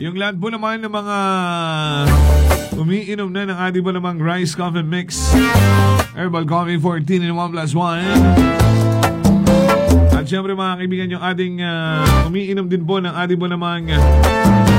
Yung lahat po naman ng mga umiinom na ng ating po namang Rice Coffee Mix, Herbal Coffee 14 in 1 plus 1. At syempre mga kaibigan, yung ating umiinom din po ng ating po namang